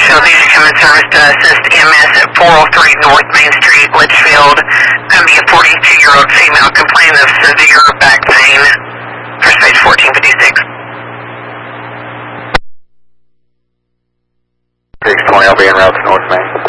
Litchfield, these are coming service to assist EMS at 403 North Main Street, Litchfield. Going to be a 42-year-old female complaining of severe back pain. First page 1456. 620, I'll be en route to North Main.